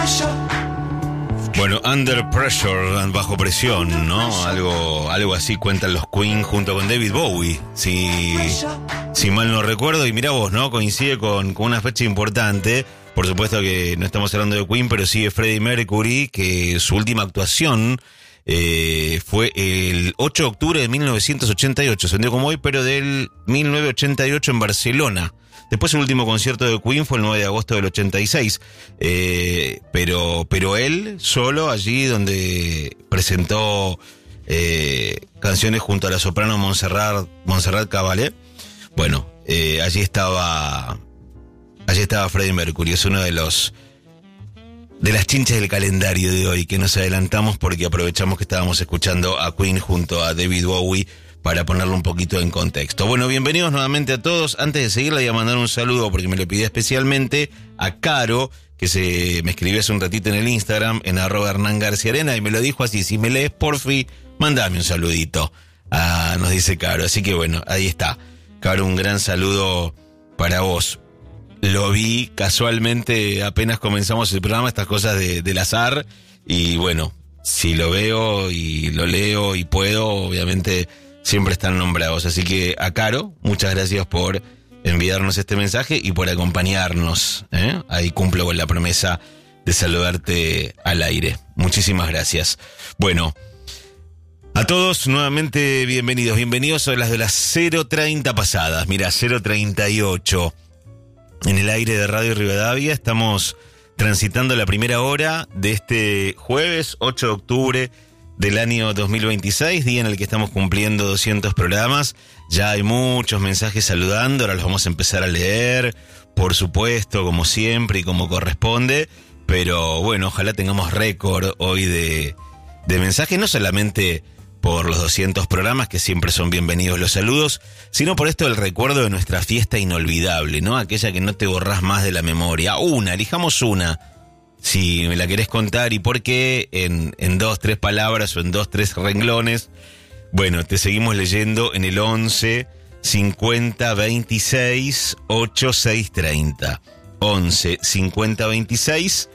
Bueno, Under Pressure, bajo presión, ¿no? Algo así cuentan los Queen junto con David Bowie, si mal no recuerdo. Y mirá vos, ¿no? Coincide con una fecha importante. Por supuesto que no estamos hablando de Queen, pero sí de Freddie Mercury, que su última actuación fue el 8 de octubre de 1988, se vendió como hoy, pero del 1988 en Barcelona. Después el último concierto de Queen fue el 9 de agosto del 86, pero él solo allí donde presentó canciones junto a la soprano Montserrat Caballé. Bueno, allí estaba Freddie Mercury. Es uno de las chinchas del calendario de hoy que nos adelantamos porque aprovechamos que estábamos escuchando a Queen junto a David Bowie para ponerlo un poquito en contexto. Bueno, bienvenidos nuevamente a todos. Antes de seguir, le voy a mandar un saludo porque me lo pidió especialmente a Caro, que me escribió hace un ratito en el Instagram, en @HernánGarciaArena, y me lo dijo así: si me lees, porfi, mandame un saludito. Nos dice Caro. Así que bueno, ahí está. Caro, un gran saludo para vos. Lo vi casualmente apenas comenzamos el programa, estas cosas del azar, y bueno, si lo veo y lo leo y puedo, obviamente siempre están nombrados. Así que a Caro, muchas gracias por enviarnos este mensaje y por acompañarnos, ¿eh? Ahí cumplo con la promesa de saludarte al aire. Muchísimas gracias. Bueno, a todos nuevamente bienvenidos a las de las 0:30 pasadas. Mira, 0:38 en el aire de Radio Rivadavia. Estamos transitando la primera hora de este jueves 8 de octubre del año 2026, día en el que estamos cumpliendo 200 programas. Ya hay muchos mensajes saludando, ahora los vamos a empezar a leer, por supuesto, como siempre y como corresponde, pero bueno, ojalá tengamos récord hoy de mensajes, no solamente por los 200 programas, que siempre son bienvenidos los saludos, sino por esto el recuerdo de nuestra fiesta inolvidable, ¿no? Aquella que no te borrás más de la memoria. Elijamos una. Si me la querés contar y por qué, en 2, 3 palabras o en 2, 3 renglones, bueno, te seguimos leyendo en el 11 50 26 8630. 11 50 26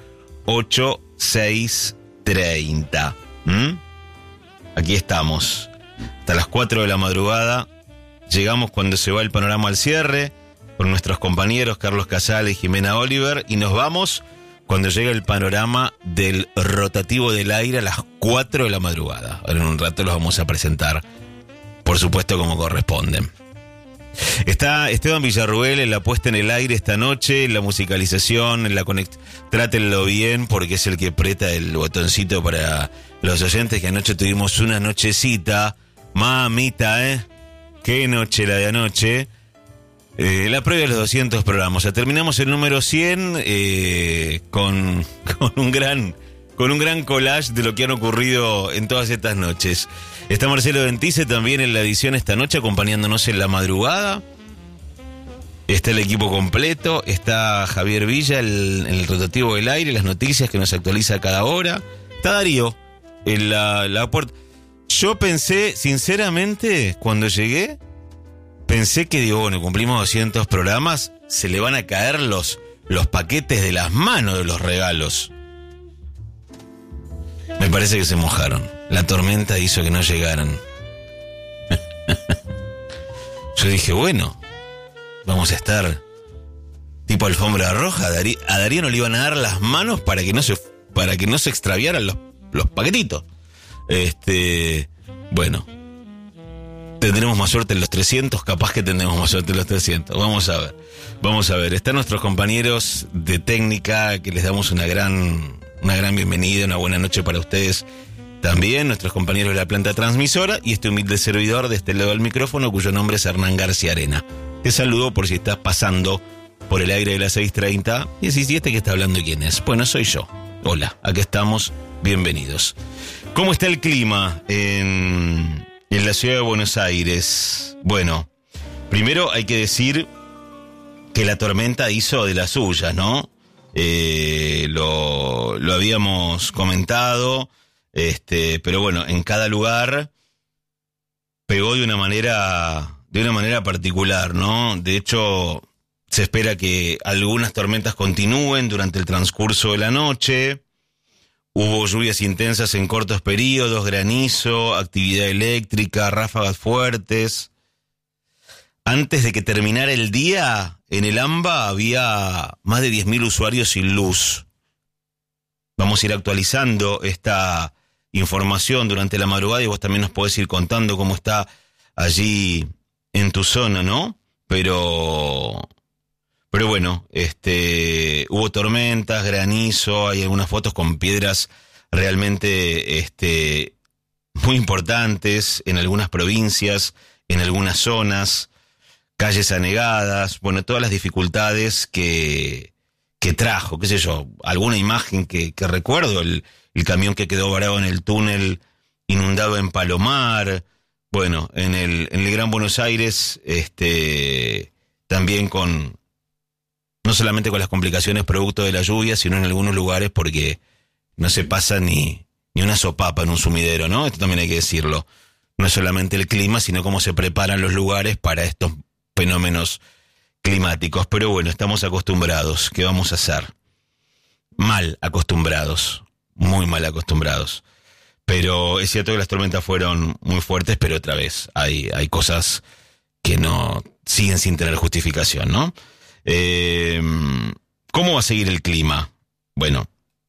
8630. Aquí estamos. Hasta las 4 de la madrugada. Llegamos cuando se va el panorama al cierre, con nuestros compañeros Carlos Casale y Jimena Oliver, y nos vamos cuando llega el panorama del rotativo del aire a las 4 de la madrugada. Ahora en un rato los vamos a presentar, por supuesto, como corresponden. Está Esteban Villarruel en la puesta en el aire esta noche, en la musicalización, en la trátenlo bien, porque es el que aprieta el botoncito para los oyentes, que anoche tuvimos una nochecita. Mamita, qué noche la de anoche. La previa de los 200 programas. O sea, terminamos el número 100 con un gran collage de lo que han ocurrido en todas estas noches. Está Marcelo Ventice también en la edición esta noche, acompañándonos en la madrugada. Está el equipo completo. Está Javier Villa en el rotativo del aire, las noticias que nos actualiza a cada hora. Está Darío en la puerta. Yo pensé, sinceramente, cuando llegué, pensé que, bueno, cumplimos 200 programas, se le van a caer los paquetes de las manos de los regalos. Me parece que se mojaron. La tormenta hizo que no llegaran. Yo dije, bueno, vamos a estar tipo alfombra roja. A Darío no le iban a dar las manos para que no se extraviaran los paquetitos. Bueno, tendremos más suerte en los 300, capaz que tendremos más suerte en los 300. Vamos a ver. Están nuestros compañeros de técnica, que les damos una gran bienvenida, una buena noche para ustedes también, nuestros compañeros de la planta transmisora, y este humilde servidor de este lado del micrófono, cuyo nombre es Hernán Garciaarena. Te saludo por si estás pasando por el aire de las 6:30 y decís, ¿y este que está hablando quién es? Bueno, soy yo. Hola, aquí estamos, bienvenidos. ¿Cómo está el clima en la ciudad de Buenos Aires? Bueno, primero hay que decir que la tormenta hizo de las suyas, ¿no? Lo habíamos comentado, pero bueno, en cada lugar pegó de una manera particular, ¿no? De hecho, Se espera que algunas tormentas continúen durante el transcurso de la noche. Hubo lluvias intensas en cortos periodos, granizo, actividad eléctrica, ráfagas fuertes. Antes de que terminara el día, en el AMBA había más de 10.000 usuarios sin luz. Vamos a ir actualizando esta información durante la madrugada y vos también nos podés ir contando cómo está allí en tu zona, ¿no? Pero bueno, hubo tormentas, granizo, hay algunas fotos con piedras realmente muy importantes en algunas provincias, en algunas zonas, calles anegadas, bueno, todas las dificultades que trajo, qué sé yo, alguna imagen que recuerdo, el camión que quedó varado en el túnel inundado en Palomar, bueno, en el Gran Buenos Aires, también no solamente con las complicaciones producto de la lluvia, sino en algunos lugares porque no se pasa ni una sopapa en un sumidero, ¿no? Esto también hay que decirlo. No es solamente el clima, sino cómo se preparan los lugares para estos fenómenos climáticos. Pero bueno, estamos acostumbrados. ¿Qué vamos a hacer? Mal acostumbrados, muy mal acostumbrados. Pero es cierto que las tormentas fueron muy fuertes, pero otra vez hay cosas que no siguen sin tener justificación, ¿no? ¿Cómo va a seguir el clima? Bueno,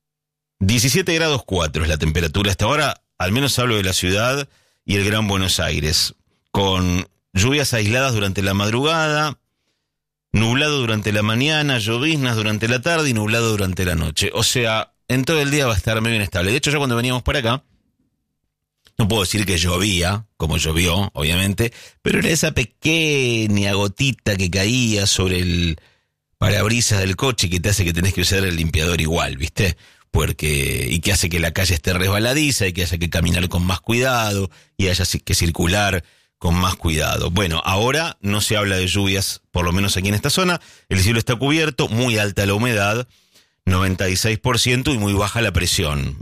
17 grados 4 es la temperatura hasta ahora, al menos hablo de la ciudad y el Gran Buenos Aires, con lluvias aisladas durante la madrugada, nublado durante la mañana, lloviznas durante la tarde y nublado durante la noche. O sea, en todo el día va a estar medio inestable. De hecho, yo cuando veníamos para acá, no puedo decir que llovía, como llovió, obviamente, pero era esa pequeña gotita que caía sobre el parabrisas del coche que te hace que tenés que usar el limpiador igual, ¿viste? Y que hace que la calle esté resbaladiza y que haya que caminar con más cuidado y haya que circular con más cuidado. Bueno, ahora no se habla de lluvias, por lo menos aquí en esta zona. El cielo está cubierto, muy alta la humedad, 96% y muy baja la presión,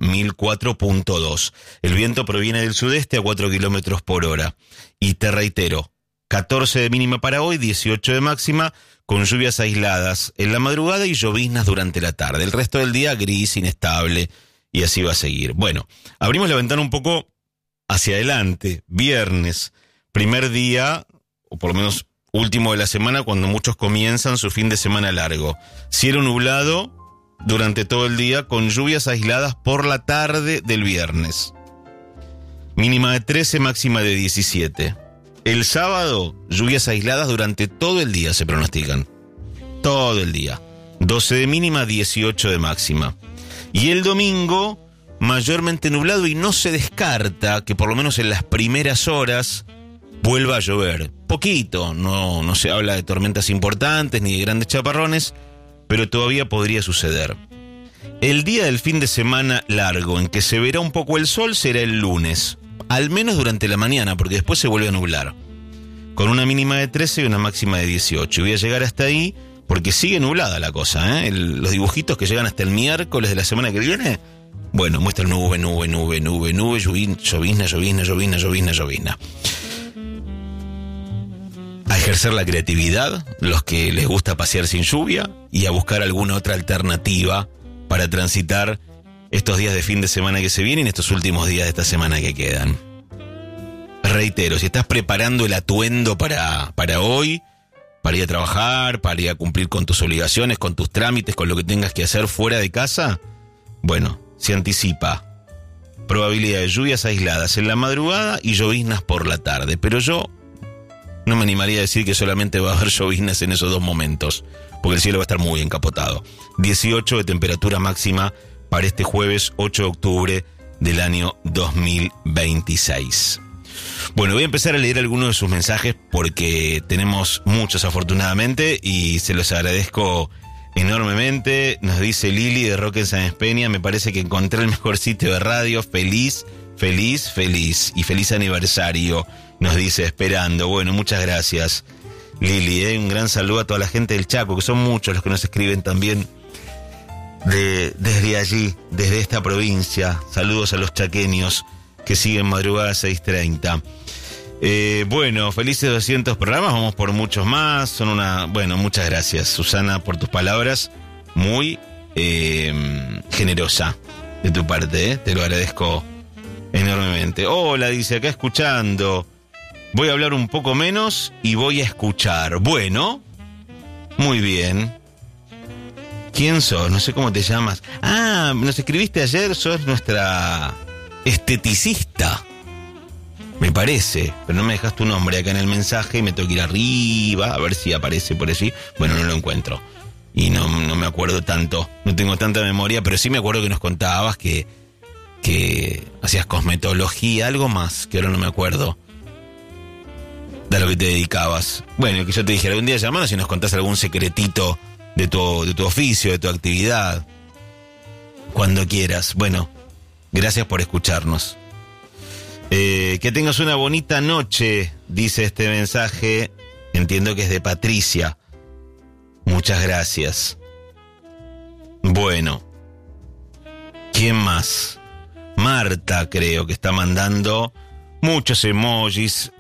1004.2. El viento proviene del sudeste a 4 kilómetros por hora. Y te reitero, 14 de mínima para hoy, 18 de máxima, con lluvias aisladas en la madrugada y lloviznas durante la tarde. El resto del día gris, inestable, y así va a seguir. Bueno, abrimos la ventana un poco hacia adelante. Viernes, primer día, o por lo menos último de la semana, cuando muchos comienzan su fin de semana largo. Cielo nublado durante todo el día, con lluvias aisladas por la tarde del viernes. Mínima de 13, máxima de 17. El sábado, lluvias aisladas durante todo el día se pronostican. Todo el día. 12 de mínima, 18 de máxima. Y el domingo, mayormente nublado y no se descarta que por lo menos en las primeras horas vuelva a llover. Poquito, no se habla de tormentas importantes ni de grandes chaparrones, pero todavía podría suceder. El día del fin de semana largo en que se verá un poco el sol será el lunes, al menos durante la mañana, porque después se vuelve a nublar, con una mínima de 13 y una máxima de 18. Y voy a llegar hasta ahí porque sigue nublada la cosa, ¿eh? Los dibujitos que llegan hasta el miércoles de la semana que viene, bueno, muestran nube, llovizna. A ejercer la creatividad, los que les gusta pasear sin lluvia, y a buscar alguna otra alternativa para transitar estos días de fin de semana que se vienen y estos últimos días de esta semana que quedan. Reitero, si estás preparando el atuendo para hoy, para ir a trabajar, para ir a cumplir con tus obligaciones, con tus trámites, con lo que tengas que hacer fuera de casa, bueno, se anticipa probabilidad de lluvias aisladas en la madrugada y lloviznas por la tarde, pero yo no me animaría a decir que solamente va a haber lloviznas en esos dos momentos, porque el cielo va a estar muy encapotado. 18 de temperatura máxima para este jueves 8 de octubre del año 2026. Bueno, voy a empezar a leer algunos de sus mensajes porque tenemos muchos afortunadamente y se los agradezco enormemente. Nos dice Lili de Roque en Sáenz Peña: me parece que encontré el mejor sitio de radio. Feliz y feliz aniversario, nos dice, esperando. Bueno, muchas gracias Lili, un gran saludo a toda la gente del Chaco, que son muchos los que nos escriben también desde allí, desde esta provincia. Saludos a los chaqueños que siguen madrugada 6:30. Bueno, felices 200 programas, vamos por muchos más. Bueno, muchas gracias, Susana, por tus palabras. Muy generosa de tu parte, te lo agradezco enormemente. Hola, dice acá escuchando. Voy a hablar un poco menos y voy a escuchar. Bueno, muy bien. ¿Quién sos? No sé cómo te llamas. Ah, nos escribiste ayer, sos nuestra esteticista. Me parece, pero no me dejas tu nombre acá en el mensaje y me tengo que ir arriba a ver si aparece por allí. Bueno, no lo encuentro. Y no me acuerdo tanto, no tengo tanta memoria, pero sí me acuerdo que nos contabas que hacías cosmetología, algo más, que ahora no me acuerdo de a lo que te dedicabas. Bueno, que yo te dije algún día llamanos y nos contás algún secretito de tu oficio, de tu actividad, cuando quieras. Bueno, gracias por escucharnos. Que tengas una bonita noche, dice este mensaje. Entiendo que es de Patricia. Muchas gracias. Bueno, ¿quién más? Marta, creo que está mandando muchos emojis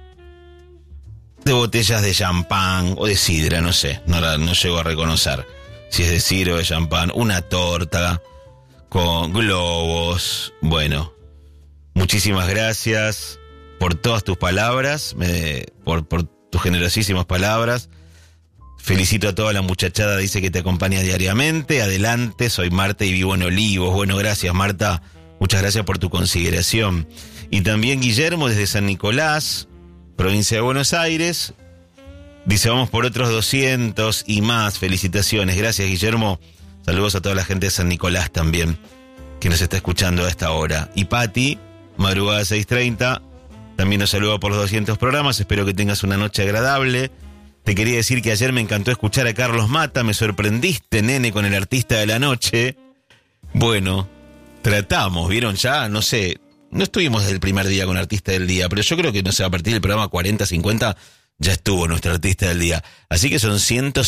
de botellas de champán o de sidra, no sé, no llego a reconocer si es de sidra o de champán. Una torta con globos. Bueno, muchísimas gracias por todas tus palabras, por tus generosísimas palabras. Felicito a toda la muchachada, dice que te acompaña diariamente. Adelante, soy Marta y vivo en Olivos. Bueno, gracias Marta, muchas gracias por tu consideración. Y también Guillermo desde San Nicolás, provincia de Buenos Aires, dice vamos por otros 200 y más. Felicitaciones, gracias Guillermo. Saludos a toda la gente de San Nicolás también, que nos está escuchando a esta hora. Y Pati, madrugada 6:30, también nos saluda por los 200 programas. Espero que tengas una noche agradable. Te quería decir que ayer me encantó escuchar a Carlos Mata. Me sorprendiste, nene, con el artista de la noche. Bueno, tratamos, ¿vieron ya? No sé, no estuvimos desde el primer día con artista del día, pero yo creo que, no sé, a partir del programa 40, 50, ya estuvo nuestro artista del día. Así que son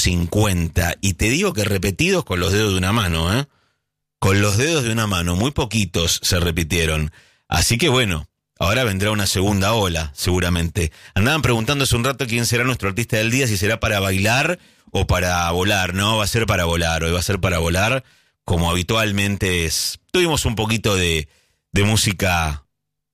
150. Y te digo que repetidos con los dedos de una mano, ¿eh? Con los dedos de una mano, muy poquitos se repitieron. Así que bueno, ahora vendrá una segunda ola, seguramente. Andaban preguntando hace un rato quién será nuestro artista del día, si será para bailar o para volar. No, va a ser para volar, hoy va a ser para volar, como habitualmente es. Tuvimos un poquito de música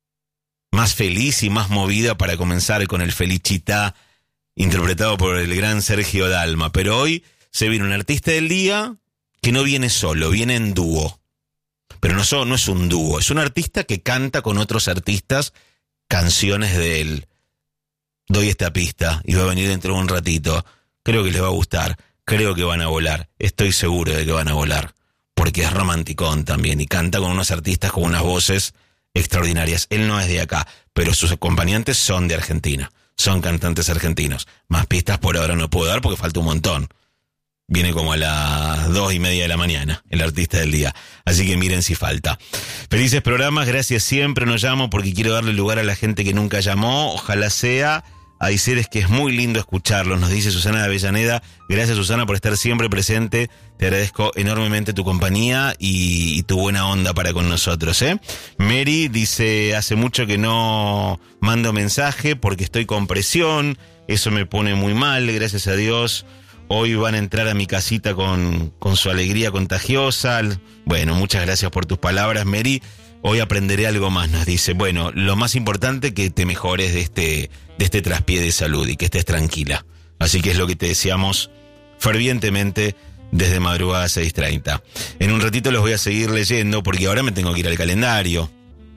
más feliz y más movida para comenzar con el Felicità, interpretado por el gran Sergio Dalma. Pero hoy se viene un artista del día que no viene solo, viene en dúo. Pero no es un dúo, es un artista que canta con otros artistas canciones de él. Doy esta pista y va a venir dentro de un ratito. Creo que les va a gustar, creo que van a volar, estoy seguro de que van a volar, porque es romanticón también y canta con unos artistas con unas voces extraordinarias. Él no es de acá, pero sus acompañantes son de Argentina, son cantantes argentinos. Más pistas por ahora no puedo dar porque falta un montón. Viene como a las 2:30 de la mañana, el artista del día. Así que miren si falta. Felices programas, gracias siempre. No llamo porque quiero darle lugar a la gente que nunca llamó. Ojalá sea. Hay seres que es muy lindo escucharlos, nos dice Susana de Avellaneda. Gracias Susana por estar siempre presente. Te agradezco enormemente tu compañía y tu buena onda para con nosotros, ¿eh? Mary dice, hace mucho que no mando mensaje porque estoy con presión. Eso me pone muy mal, gracias a Dios. Hoy van a entrar a mi casita con su alegría contagiosa. Bueno, muchas gracias por tus palabras, Mary. Hoy aprenderé algo más, nos dice. Bueno, lo más importante que te mejores de este traspié de salud y que estés tranquila. Así que es lo que te deseamos fervientemente desde madrugada 6:30. En un ratito los voy a seguir leyendo porque ahora me tengo que ir al calendario.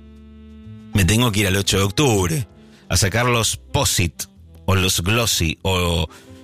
Me tengo que ir al 8 de octubre a sacar los POSIT o los glossy o...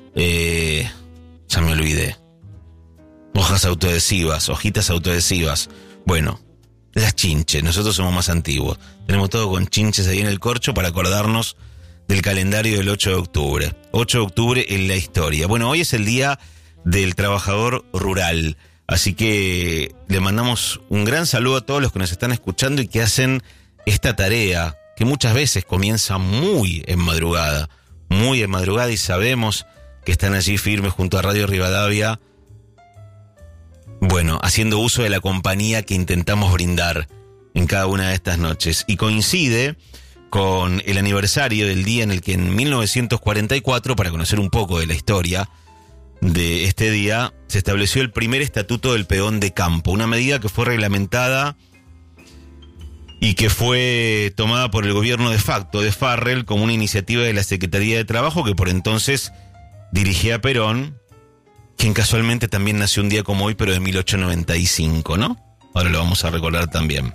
ya me olvidé. Hojas autoadhesivas, hojitas autoadhesivas. Bueno, las chinches, nosotros somos más antiguos. Tenemos todo con chinches ahí en el corcho para acordarnos del calendario del 8 de octubre. 8 de octubre en la historia. Bueno, hoy es el día del trabajador rural. Así que le mandamos un gran saludo a todos los que nos están escuchando y que hacen esta tarea, que muchas veces comienza muy en madrugada y sabemos que están allí firmes junto a Radio Rivadavia, bueno, haciendo uso de la compañía que intentamos brindar en cada una de estas noches. Y coincide con el aniversario del día en el que en 1944, para conocer un poco de la historia de este día, se estableció el primer estatuto del peón de campo, una medida que fue reglamentada y que fue tomada por el gobierno de facto de Farrell como una iniciativa de la Secretaría de Trabajo que por entonces dirigía Perón, quien casualmente también nació un día como hoy, pero de 1895, ¿no? Ahora lo vamos a recordar también.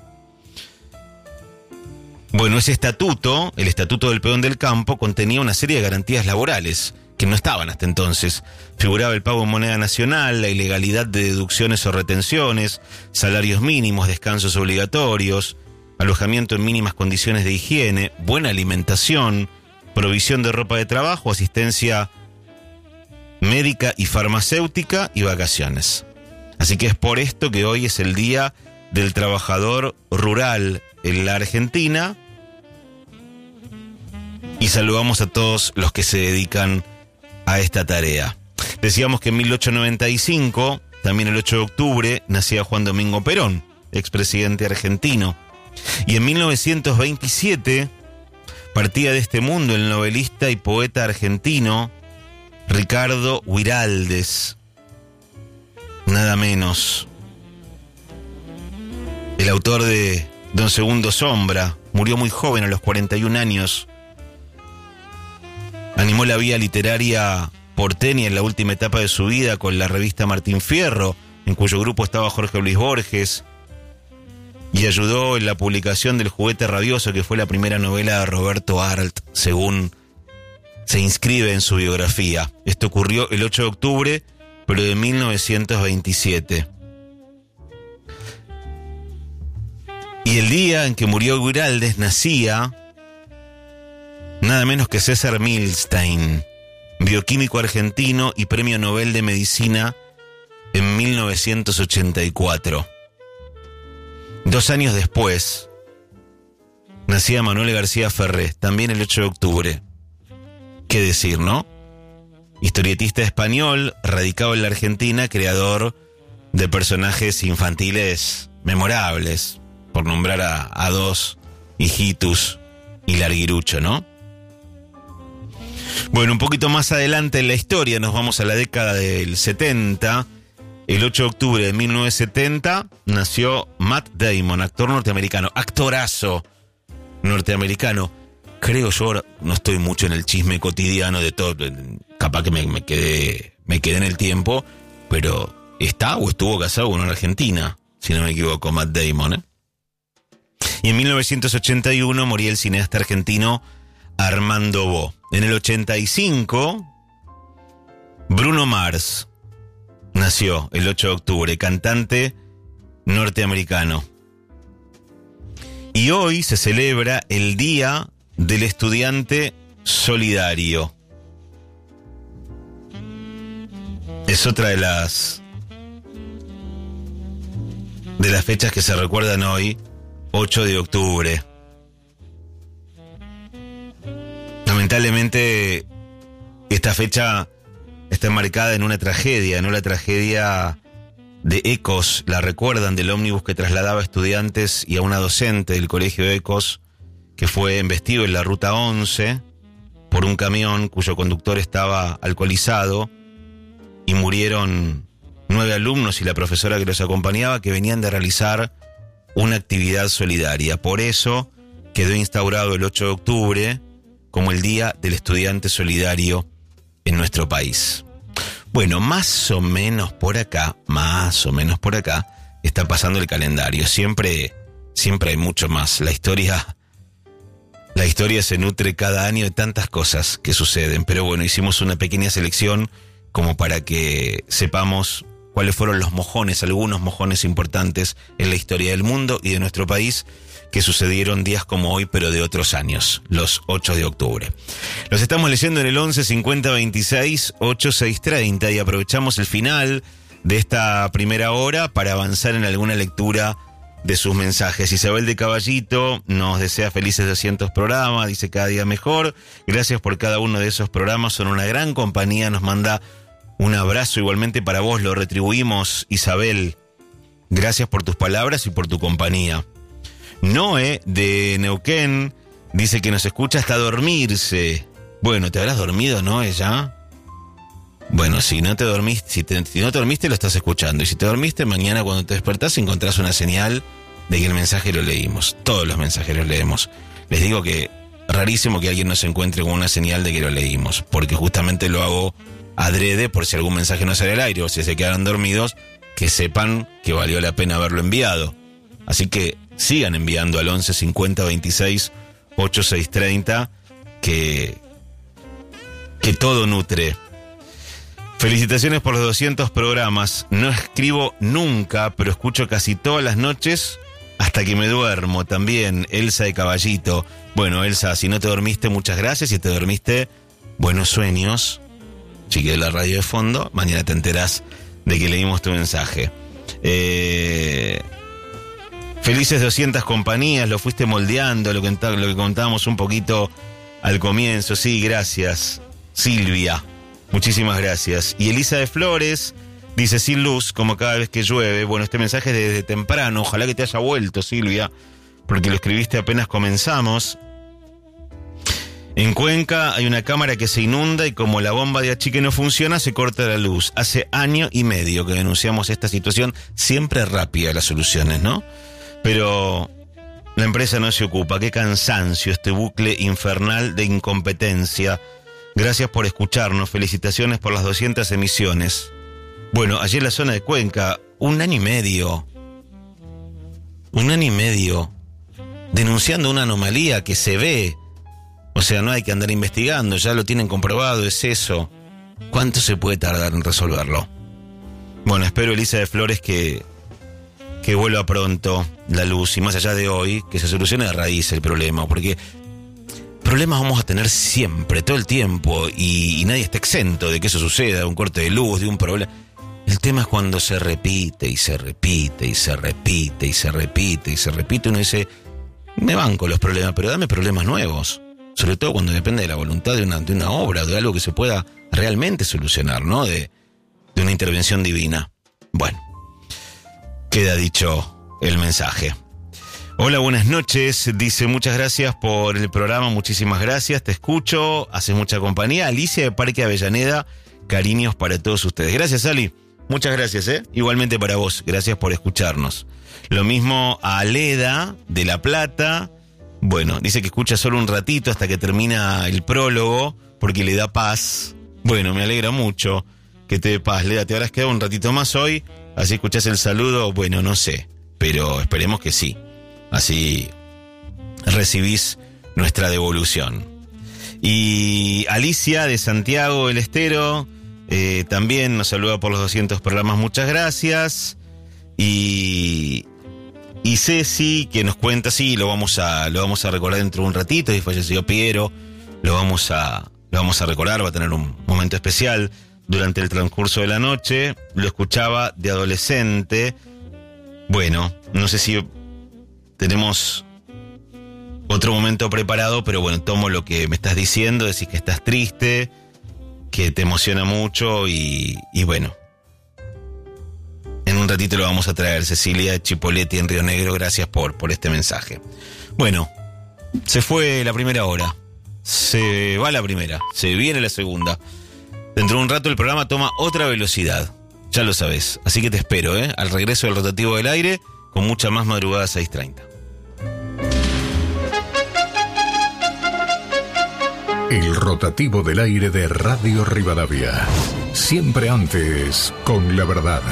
Bueno, ese estatuto, el Estatuto del Peón del Campo, contenía una serie de garantías laborales que no estaban hasta entonces. Figuraba el pago en moneda nacional, la ilegalidad de deducciones o retenciones, salarios mínimos, descansos obligatorios, alojamiento en mínimas condiciones de higiene, buena alimentación, provisión de ropa de trabajo, asistencia médica y farmacéutica y vacaciones. Así que es por esto que hoy es el Día del Trabajador Rural en la Argentina y saludamos a todos los que se dedican a esta tarea. Decíamos que en 1895, también el 8 de octubre, nacía Juan Domingo Perón, expresidente argentino. Y en 1927 partía de este mundo el novelista y poeta argentino Ricardo Guiraldes, nada menos. El autor de Don Segundo Sombra murió muy joven, a los 41 años. Animó la vía literaria porteña en la última etapa de su vida con la revista Martín Fierro, en cuyo grupo estaba Jorge Luis Borges, y ayudó en la publicación del Juguete Rabioso, que fue la primera novela de Roberto Arlt, según se inscribe en su biografía. Esto ocurrió el 8 de octubre, pero de 1927. Y el día en que murió Guiraldes nacía nada menos que César Milstein, bioquímico argentino y premio Nobel de Medicina en 1984. 2 años después, nacía Manuel García Ferré, también el 8 de octubre. ¿Qué decir, no? Historietista español, radicado en la Argentina, creador de personajes infantiles memorables, por nombrar a dos, Hijitus y Larguirucho, ¿no? Bueno, un poquito más adelante en la historia, nos vamos a la década del 70. El 8 de octubre de 1970 nació Matt Damon, actor norteamericano, actorazo norteamericano. Creo yo, ahora no estoy mucho en el chisme cotidiano de todo, capaz que me quedé en el tiempo, pero está o estuvo casado con una argentina, si no me equivoco, Matt Damon, ¿eh? Y en 1981 moría el cineasta argentino Armando Bo. En el 85, Bruno Mars nació el 8 de octubre, cantante norteamericano. Y hoy se celebra el Día del Estudiante Solidario. Es otra de las fechas que se recuerdan hoy, 8 de octubre. Lamentablemente, esta fecha está enmarcada en una tragedia, ¿no? La tragedia de Ecos, la recuerdan, del ómnibus que trasladaba estudiantes y a una docente del colegio de Ecos, que fue embestido en la ruta 11 por un camión cuyo conductor estaba alcoholizado y murieron 9 alumnos y la profesora que los acompañaba, que venían de realizar una actividad solidaria. Por eso quedó instaurado el 8 de octubre como el Día del Estudiante Solidario en nuestro país. Bueno, más o menos por acá está pasando el calendario. Siempre hay mucho más. La historia se nutre cada año de tantas cosas que suceden. Pero bueno, hicimos una pequeña selección como para que sepamos cuáles fueron los mojones, algunos mojones importantes en la historia del mundo y de nuestro país, que sucedieron días como hoy, pero de otros años, los 8 de octubre. Los estamos leyendo en el 11 50 26 86 30 y aprovechamos el final de esta primera hora para avanzar en alguna lectura de sus mensajes. Isabel de Caballito nos desea felices 200 programas, dice cada día mejor. Gracias por cada uno de esos programas, son una gran compañía, nos manda un abrazo igualmente para vos, lo retribuimos, Isabel. Gracias por tus palabras y por tu compañía. Noé de Neuquén Dice que nos escucha hasta dormirse. Bueno, ¿te habrás dormido, no, ella? Bueno, si no te dormiste, si no te dormiste, lo estás escuchando. Y si te dormiste, mañana cuando te despertás encontrás una señal de que el mensaje lo leímos. Todos los mensajes los leemos. Les digo que rarísimo que alguien nos encuentre con una señal de que lo leímos, porque justamente lo hago adrede por si algún mensaje no sale al aire o si se quedaron dormidos, que sepan que valió la pena haberlo enviado. Así que sigan enviando al 11 50 26 8630 que todo nutre. Felicitaciones por los 200 programas. No escribo nunca, pero escucho casi todas las noches hasta que me duermo. También Elsa de Caballito. Bueno, Elsa, si no te dormiste, muchas gracias. Si te dormiste, buenos sueños. Chique de la radio de fondo, mañana te enterás de que leímos tu mensaje. Felices 200 compañías, lo fuiste moldeando, lo que contábamos un poquito al comienzo. Sí, gracias, Silvia. Muchísimas gracias. Y Elisa de Flores dice, sin luz, como cada vez que llueve. Bueno, este mensaje es desde temprano. Ojalá que te haya vuelto, Silvia, porque lo escribiste apenas comenzamos. En Cuenca hay una cámara que se inunda y como la bomba de achique no funciona, se corta la luz. Hace 1.5 años que denunciamos esta situación. Siempre rápida las soluciones, ¿no? Pero la empresa no se ocupa. Qué cansancio este bucle infernal de incompetencia. Gracias por escucharnos. Felicitaciones por las 200 emisiones. Bueno, allí en la zona de Cuenca, 1 año y medio. 1 año y medio. Denunciando una anomalía que se ve. O sea, no hay que andar investigando. Ya lo tienen comprobado, es eso. ¿Cuánto se puede tardar en resolverlo? Bueno, espero, Elisa de Flores, que vuelva pronto la luz. Y más allá de hoy, que se solucione de raíz el problema. Porque problemas vamos a tener siempre, todo el tiempo, y nadie está exento de que eso suceda, de un corte de luz, de un problema. El tema es cuando se repite y se repite y se repite y se repite y se repite. Uno dice, me banco los problemas, pero dame problemas nuevos. Sobre todo cuando depende de la voluntad de una obra, de algo que se pueda realmente solucionar, ¿no? De una intervención divina. Bueno, queda dicho el mensaje. Hola, buenas noches. Dice, muchas gracias por el programa, muchísimas gracias. Te escucho, haces mucha compañía. Alicia de Parque Avellaneda, cariños para todos ustedes. Gracias, Ali. Muchas gracias, Igualmente para vos. Gracias por escucharnos. Lo mismo a Aleda de La Plata. Bueno, dice que escucha solo un ratito hasta que termina el prólogo porque le da paz. Bueno, me alegra mucho que te dé paz. Leda, ¿te habrás quedado un ratito más hoy? Así escuchás el saludo. Bueno, no sé, pero esperemos que sí. Así recibís nuestra devolución. Y Alicia de Santiago del Estero también nos saluda por los 200 programas. Muchas gracias. Y Ceci, que nos cuenta, sí, lo vamos a recordar dentro de un ratito. Y falleció Piero, lo vamos a recordar, va a tener un momento especial durante el transcurso de la noche. Lo escuchaba de adolescente. Bueno, no sé si tenemos otro momento preparado, pero bueno, tomo lo que me estás diciendo, decís que estás triste, que te emociona mucho y bueno, en un ratito lo vamos a traer. Cecilia de Chipoleti en Río Negro, gracias por este mensaje. Bueno, se fue la primera hora, se va la primera, se viene la segunda. Dentro de un rato el programa toma otra velocidad, ya lo sabes, así que te espero, al regreso del rotativo del aire, con mucha más madrugada 6:30. El rotativo del aire de Radio Rivadavia. Siempre antes con la verdad.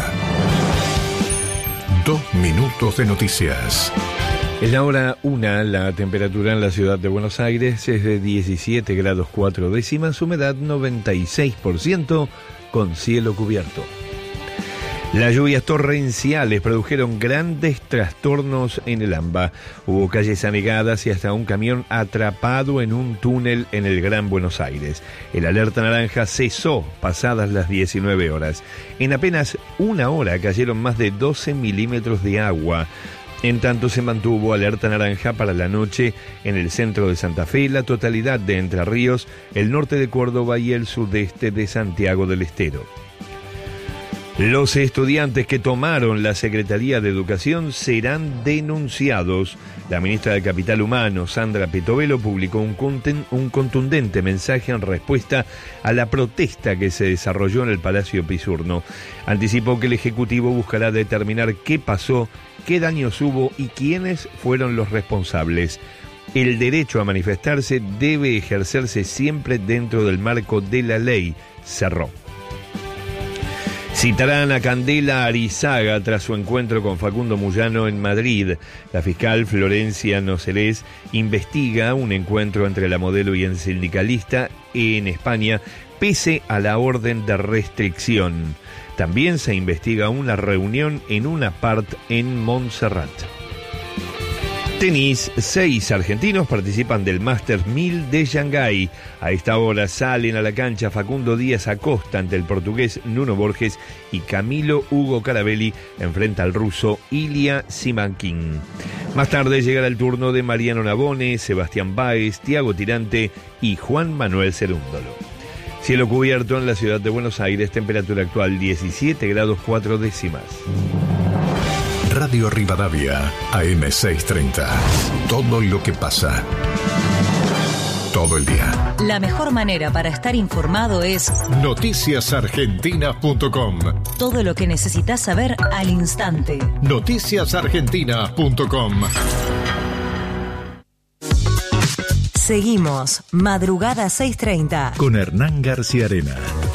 2 minutos de noticias. Es la hora 1, la temperatura en la ciudad de Buenos Aires es de 17 grados 4 décimas, humedad 96%, con cielo cubierto. Las lluvias torrenciales produjeron grandes trastornos en el AMBA. Hubo calles anegadas y hasta un camión atrapado en un túnel en el Gran Buenos Aires. El alerta naranja cesó pasadas las 19 horas. En apenas 1 hora cayeron más de 12 milímetros de agua. En tanto se mantuvo alerta naranja para la noche en el centro de Santa Fe, la totalidad de Entre Ríos, el norte de Córdoba y el sudeste de Santiago del Estero. Los estudiantes que tomaron la Secretaría de Educación serán denunciados. La ministra de Capital Humano, Sandra Petovelo, publicó un contundente mensaje en respuesta a la protesta que se desarrolló en el Palacio Pisurno. Anticipó que el Ejecutivo buscará determinar qué pasó, qué daños hubo y quiénes fueron los responsables. El derecho a manifestarse debe ejercerse siempre dentro del marco de la ley, cerró. Citarán a Candela Arizaga tras su encuentro con Facundo Moyano en Madrid. La fiscal Florencia Nocelés investiga un encuentro entre la modelo y el sindicalista en España, pese a la orden de restricción. También se investiga una reunión en un apart en Montserrat. Tenis, 6 argentinos participan del Masters 1000 de Shanghái. A esta hora salen a la cancha Facundo Díaz Acosta ante el portugués Nuno Borges y Camilo Hugo Carabelli enfrenta al ruso Ilya Simankin. Más tarde llegará el turno de Mariano Navone, Sebastián Báez, Tiago Tirante y Juan Manuel Cerúndolo. Cielo cubierto en la ciudad de Buenos Aires, temperatura actual 17 grados 4 décimas. Radio Rivadavia, AM630. Todo lo que pasa. Todo el día. La mejor manera para estar informado es noticiasargentinas.com. Todo lo que necesitas saber al instante. Noticiasargentinas.com. Seguimos, Madrugada 630. Con Hernán García Arena.